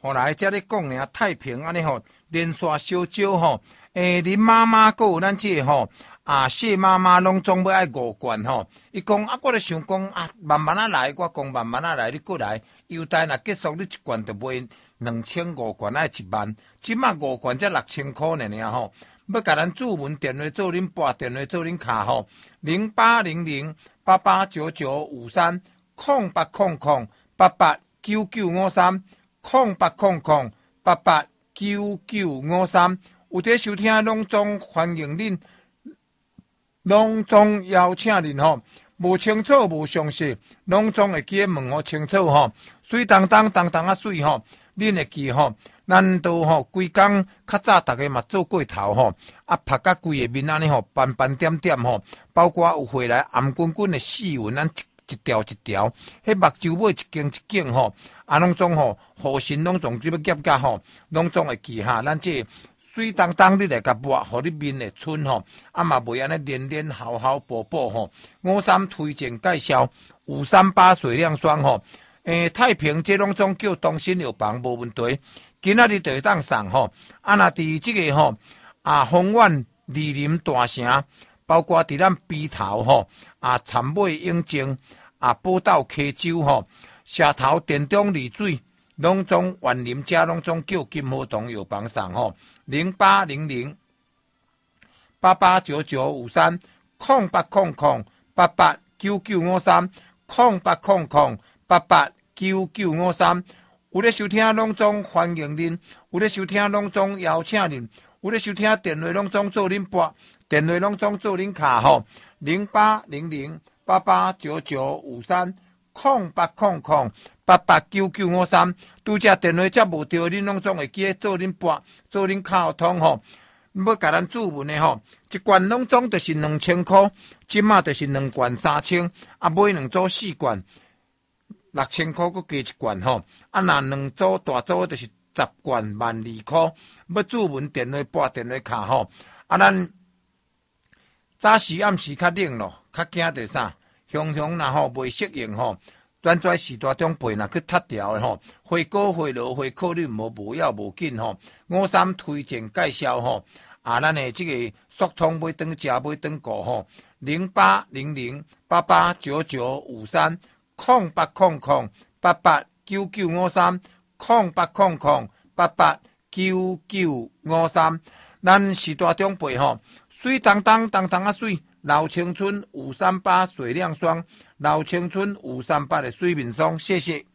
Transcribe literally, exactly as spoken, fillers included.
后来才咧讲呢，太平安尼吼，连续烧酒吼，诶，林妈妈还有咱这个吼啊，谢妈妈拢总要爱五罐吼。伊讲啊，我咧想讲啊，慢慢啊来，我讲慢慢啊来，你过来，优待若结束，你一罐就卖两千五罐，爱一万，即马五罐才六千块呢尔吼。要甲咱注文电话做恁拨，电话做恁卡吼，零八零零八八九九五三空八空空八八九九五三空八空空八八九九五三，有伫收听拢总欢迎恁，拢总邀请恁吼。无清楚无详细，拢总会记问我清楚吼。水当当当当啊水吼，恁会记吼。咱都吼规工较早，大家嘛做过头吼，啊拍甲规个面安尼吼，斑斑点点吼，包括有回来暗滚滚的细纹，咱一一条一条，迄目睭尾一间一间吼，啊拢总吼，护身拢总只要夹夹吼，拢总会记哈。咱这水当当你来甲抹，互你面会春吼，啊嘛袂安尼连连好好补补吼。五三推荐介绍五三八水亮霜吼，诶、欸、太平这拢总叫东新药房无问题。今仔日就会当送吼，啊那伫即个吼啊，丰苑、莅林大城，包括伫咱鼻头吼啊，参尾永靖啊，宝岛溪州吼，社头田中丽水，拢总园林遮拢总叫金和同药房送吼，零八零零八八九九五三空八空空八八九九五三空八空空八八九九五三。有咧收听拢总欢迎恁，有咧收听拢总邀请恁，有咧收听电话拢总做恁拨，电话拢总做恁卡吼，零八零零八八九九五三空八空空八八九九五三，拄只电话则无着，恁拢总会记做恁拨，做恁卡通吼。要甲咱注文的吼，一罐拢总就是两千块，即马就是两罐三千，啊买两组四罐。六千块，佮加一罐吼，啊，那两组大组就是十罐万二块。要注文电话拨电话卡吼，啊，咱早时暗时较冷咯，较惊着啥？熊熊若吼袂适应吼，咱跩时大中背若去塌掉的吼，回锅回落回考虑无无要无紧吼。五三推荐介绍吼，啊，咱的这个速通买当食买当顾吼，零八零零八八九九五三。空八空空八八九九五三空八空空八八九九五三，咱时大中辈吼，水当当当当啊水，老青春五三八水亮霜，老青春五三八的水面霜，谢谢。